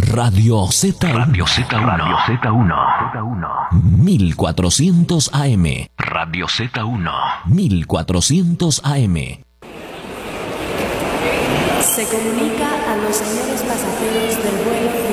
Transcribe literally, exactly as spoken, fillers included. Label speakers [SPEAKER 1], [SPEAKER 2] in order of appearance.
[SPEAKER 1] Radio Z uno.
[SPEAKER 2] Radio Z uno. Radio Z uno.
[SPEAKER 1] mil cuatrocientos A M.
[SPEAKER 2] Radio Z uno.
[SPEAKER 1] mil cuatrocientos A M.
[SPEAKER 3] Se comunica a los señores pasajeros del vuelo